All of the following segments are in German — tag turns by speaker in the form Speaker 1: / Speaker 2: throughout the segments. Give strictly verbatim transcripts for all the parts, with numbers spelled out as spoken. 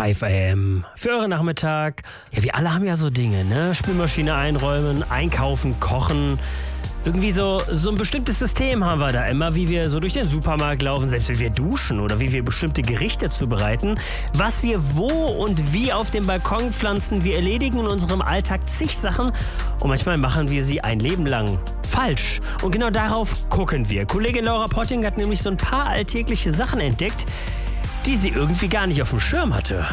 Speaker 1: five a m für euren Nachmittag. Ja, wir alle haben ja so Dinge, ne? Spülmaschine einräumen, einkaufen, kochen. Irgendwie so, so ein bestimmtes System haben wir da immer, wie wir so durch den Supermarkt laufen, selbst wie wir duschen oder wie wir bestimmte Gerichte zubereiten. Was wir wo und wie auf dem Balkon pflanzen, wir erledigen in unserem Alltag zig Sachen und manchmal machen wir sie ein Leben lang falsch. Und genau darauf gucken wir. Kollegin Laura Potting hat nämlich so ein paar alltägliche Sachen entdeckt, die sie irgendwie gar nicht auf dem Schirm hatte.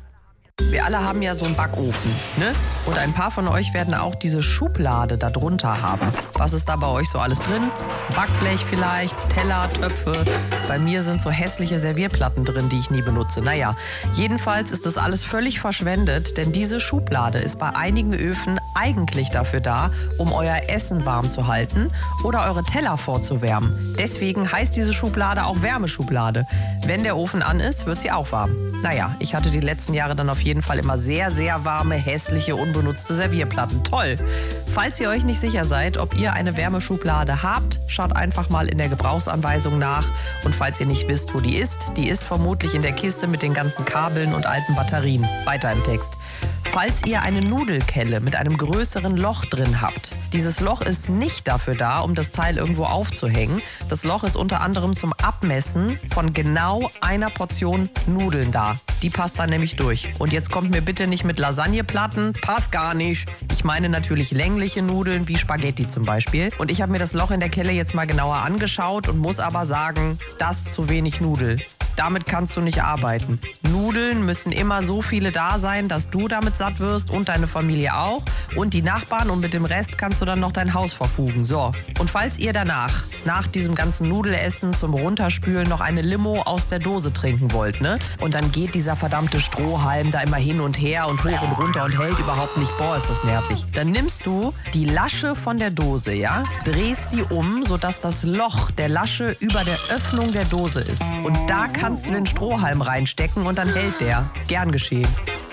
Speaker 2: Wir alle haben ja so einen Backofen, ne? Und ein paar von euch werden auch diese Schublade da drunter haben. Was ist da bei euch so alles drin? Backblech vielleicht, Teller, Töpfe. Bei mir sind so hässliche Servierplatten drin, die ich nie benutze. Naja, jedenfalls ist das alles völlig verschwendet, denn diese Schublade ist bei einigen Öfen eigentlich dafür da, um euer Essen warm zu halten oder eure Teller vorzuwärmen. Deswegen heißt diese Schublade auch Wärmeschublade. Wenn der Ofen an ist, wird sie auch warm. Naja, ich hatte die letzten Jahre dann auf jeden Fall immer sehr, sehr warme, hässliche, unbenutzte Servierplatten. Toll! Falls ihr euch nicht sicher seid, ob ihr eine Wärmeschublade habt, schaut einfach mal in der Gebrauchsanweisung nach. Und falls ihr nicht wisst, wo die ist, die ist vermutlich in der Kiste mit den ganzen Kabeln und alten Batterien. Weiter im Text. Falls ihr eine Nudelkelle mit einem größeren Loch drin habt, dieses Loch ist nicht dafür da, um das Teil irgendwo aufzuhängen. Das Loch ist unter anderem zum Abmessen von genau einer Portion Nudeln da. Die passt dann nämlich durch. Und jetzt kommt mir bitte nicht mit Lasagneplatten, passt gar nicht. Ich meine natürlich längliche Nudeln, wie Spaghetti zum Beispiel. Und ich habe mir das Loch in der Kelle jetzt mal genauer angeschaut und muss aber sagen, das ist zu wenig Nudel. Damit kannst du nicht arbeiten. Nudeln müssen immer so viele da sein, dass du damit satt wirst und deine Familie auch und die Nachbarn, und mit dem Rest kannst du dann noch dein Haus verfugen. So, und falls ihr danach, nach diesem ganzen Nudelessen zum Runterspülen, noch eine Limo aus der Dose trinken wollt, ne? Und dann geht dieser verdammte Strohhalm da immer hin und her und hoch und runter und hält überhaupt nicht. Boah, ist das nervig. Dann nimmst du die Lasche von der Dose, ja? Drehst die um, sodass das Loch der Lasche über der Öffnung der Dose ist. Und da kannst du den Strohhalm reinstecken und dann hält der. Gern geschehen.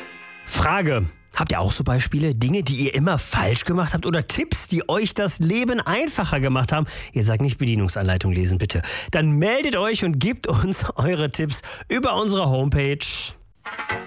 Speaker 1: Frage. Habt ihr auch so Beispiele, Dinge, die ihr immer falsch gemacht habt oder Tipps, die euch das Leben einfacher gemacht haben? Ihr sagt nicht Bedienungsanleitung lesen, bitte. Dann meldet euch und gebt uns eure Tipps über unsere Homepage.